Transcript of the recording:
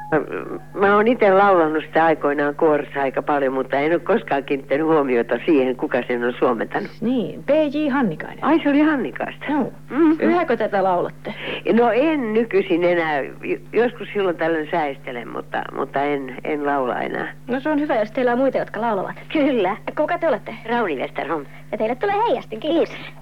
Mä oon itse laulanut sitä aikoinaan kuorossa aika paljon, mutta en ole koskaan kiinnittänyt huomiota siihen, kuka sen on suomentanut. Niin, P.J. Hannikainen. Ai, se oli Hannikaista. Joo. Mm-hmm. Yhäkö tätä laulatte? No en nykyisin enää. Joskus silloin tällöin säistelen, mutta en laula enää. No se on hyvä, jos teillä on muita, jotka laulavat. Kyllä. Kuka te olette? Rauni Westerholm. Ja teille tulee heijastin, kiitos.